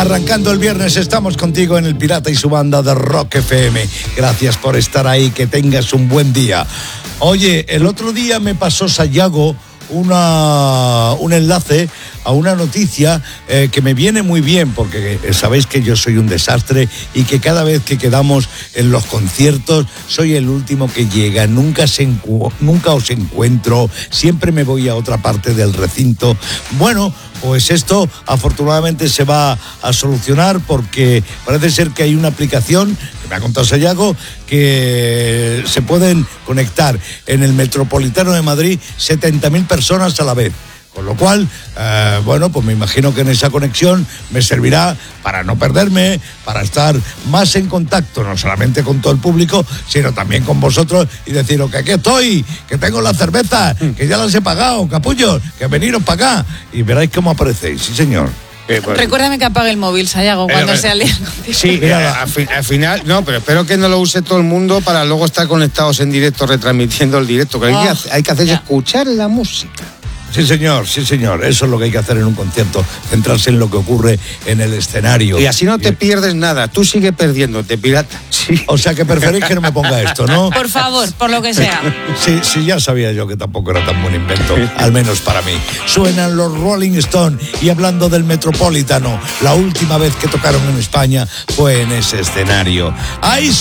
Arrancando el viernes, estamos contigo en El Pirata y su banda de Rock FM. Gracias por estar ahí, que tengas un buen día. Oye, el otro día me pasó Sayago un enlace a una noticia que me viene muy bien, porque sabéis que yo soy un desastre y que cada vez que quedamos en los conciertos soy el último que llega, nunca os encuentro, siempre me voy a otra parte del recinto. Bueno, pues esto afortunadamente se va a solucionar, porque parece ser que hay una aplicación, que me ha contado Sayago, que se pueden conectar en el Metropolitano de Madrid 70.000 personas a la vez. Con lo cual, bueno, pues me imagino que en esa conexión me servirá para no perderme, para estar más en contacto, no solamente con todo el público, sino también con vosotros, y deciros que aquí estoy, que tengo las cervezas, que ya las he pagado, capullos, que veniros para acá, y veréis cómo aparecéis, sí señor. Pues, recuérdame que apague el móvil, Sayago, cuando sea el día. Sí, al final, no, pero espero que no lo use todo el mundo para luego estar conectados en directo, retransmitiendo el directo. Que hay que hacer es escuchar la música. Sí, señor, eso es lo que hay que hacer en un concierto, centrarse en lo que ocurre en el escenario. Y así no te pierdes nada, tú sigues perdiéndote, pirata. Sí. O sea que preferís que no me ponga esto, ¿no? Por favor, por lo que sea. Sí, ya sabía yo que tampoco era tan buen invento, al menos para mí. Suenan los Rolling Stones, y hablando del Metropolitano, la última vez que tocaron en España fue en ese escenario. ¡Ahí